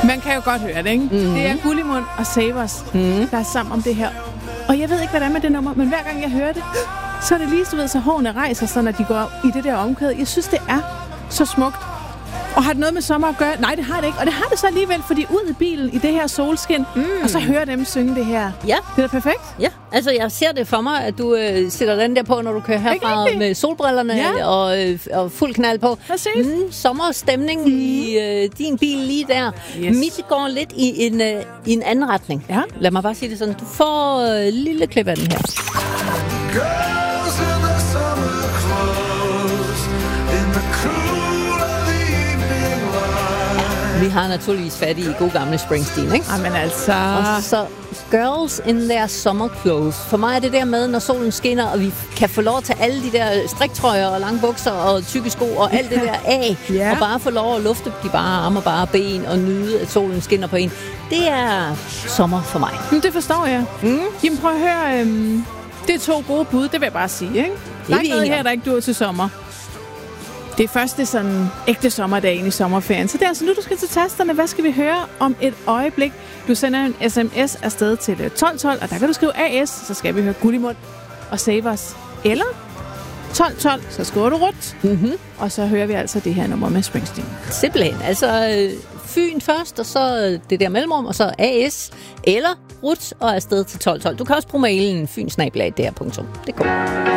Man kan jo godt høre det, ikke? Mm-hmm. Det er Gullimund og Savers, der er sammen om det her. Og jeg ved ikke, hvad det er med det nummer, men hver gang jeg hører det, så er det lige, du ved, så hårene rejser sig, når de går i det der omkvæd. Jeg synes, det er så smukt. Og har det noget med sommer at gøre? Nej, det har det ikke. Og det har det så alligevel, fordi ud i bilen i det her solskin, og så hører dem synge det her. Ja. Det er perfekt. Ja, altså jeg ser det for mig, at du sætter den der på, når du kører herfra med solbrillerne og fuld knald på. Sommerstemning i din bil lige der. Yes. Mit går lidt i en anden retning. Ja. Lad mig bare sige det sådan. Du får lille klip af den her. Vi har naturligvis fat i god gamle Springsteen, ikke? Jamen altså... Og så girls in their summer clothes. For mig er det der med, når solen skinner, og vi kan få lov at tage alle de der striktrøjer og lange bukser og tykke sko og alt det der af, og bare få lov at lufte de bare arme og bare ben og nyde, at solen skinner på en. Det er sommer for mig. Det forstår jeg. Jamen prøv at høre, det er 2 gode bud, det vil jeg bare sige, ikke? Der er noget her, der ikke duer til sommer. Det er første sådan ægte sommerdagen i sommerferien. Så det er altså nu, du skal til tasterne. Hvad skal vi høre om et øjeblik? Du sender en sms afsted til 1212, og der kan du skrive AS, så skal vi høre Gullimund og Savers. Eller 1212, så skriver du rødt. Og så hører vi altså det her nummer med Springsteen. Simpelthen. Altså Fyn først, og så det der mellemrum, og så AS, eller rødt og afsted til 1212. Du kan også bruge mailen fynsnablag.dr.dk.